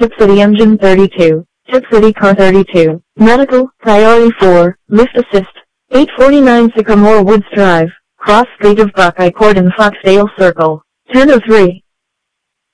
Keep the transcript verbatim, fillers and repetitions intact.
Tip City Engine thirty-two, Tip City Car thirty-two, Medical, Priority four, Lift Assist, eight forty-nine Sycamore Woods Drive, Cross Street of Buckeye Court in Foxdale Circle, ten oh three.